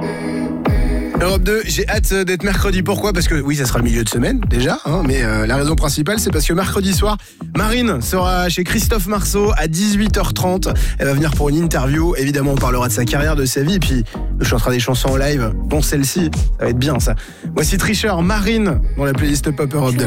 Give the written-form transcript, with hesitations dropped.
Europe 2, j'ai hâte d'être mercredi. Pourquoi ? Parce que oui, ça sera le milieu de semaine déjà, mais la raison principale, c'est parce que mercredi soir, Marine sera chez Christophe Marceau à 18h30. Elle va venir pour une interview. Évidemment, on parlera de sa carrière, de sa vie, et puis elle chantera des chansons en live, dont celle-ci. Ça va être bien ça. Voici Tricheur, Marine, dans la playlist Pop Europe 2.